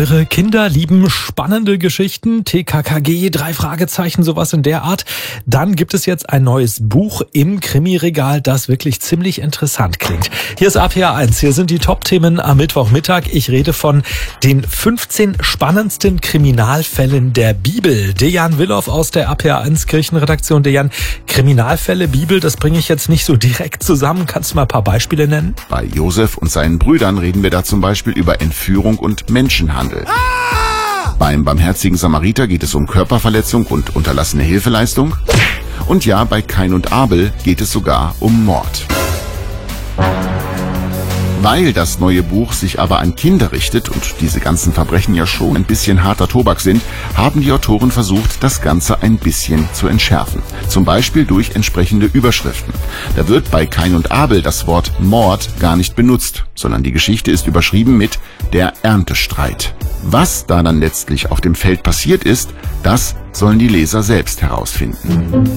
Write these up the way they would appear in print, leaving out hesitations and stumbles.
Eure Kinder lieben spannende Geschichten, TKKG, 3 Fragezeichen, sowas in der Art. Dann gibt es jetzt ein neues Buch im Krimiregal, das wirklich ziemlich interessant klingt. Hier ist RPA 1, hier sind die Top-Themen am Mittwochmittag. Ich rede von den 15 spannendsten Kriminalfällen der Bibel. Dejan Willow aus der RPA 1 Kirchenredaktion. Dejan, Kriminalfälle, Bibel, das bringe ich jetzt nicht so direkt zusammen. Kannst du mal ein paar Beispiele nennen? Bei Josef und seinen Brüdern reden wir da zum Beispiel über Entführung und Menschenhandel. Beim barmherzigen Samariter geht es um Körperverletzung und unterlassene Hilfeleistung. Und ja, bei Kain und Abel geht es sogar um Mord. Weil das neue Buch sich aber an Kinder richtet und diese ganzen Verbrechen ja schon ein bisschen harter Tobak sind, haben die Autoren versucht, das Ganze ein bisschen zu entschärfen. Zum Beispiel durch entsprechende Überschriften. Da wird bei Kain und Abel das Wort Mord gar nicht benutzt, sondern die Geschichte ist überschrieben mit der Erntestreit. Was da dann letztlich auf dem Feld passiert ist, das sollen die Leser selbst herausfinden.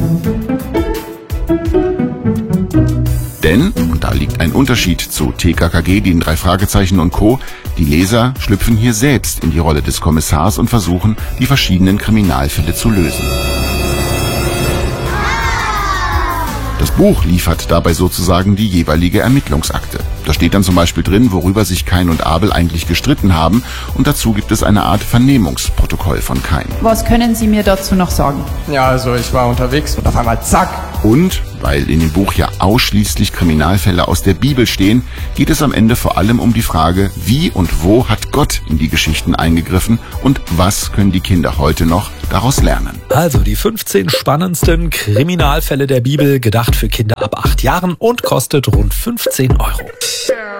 Denn, und da liegt ein Unterschied zu TKKG, den 3 Fragezeichen und Co., die Leser schlüpfen hier selbst in die Rolle des Kommissars und versuchen, die verschiedenen Kriminalfälle zu lösen. Das Buch liefert dabei sozusagen die jeweilige Ermittlungsakte. Da steht dann zum Beispiel drin, worüber sich Kain und Abel eigentlich gestritten haben, und dazu gibt es eine Art Vernehmungsprotokoll von Kain. Was können Sie mir dazu noch sagen? Ja, also ich war unterwegs und auf einmal zack. Und, weil in dem Buch ja ausschließlich Kriminalfälle aus der Bibel stehen, geht es am Ende vor allem um die Frage, wie und wo hat Gott in die Geschichten eingegriffen und was können die Kinder heute noch daraus lernen. Also die 15 spannendsten Kriminalfälle der Bibel, gedacht für Kinder ab 8 Jahren und kostet rund 15 €.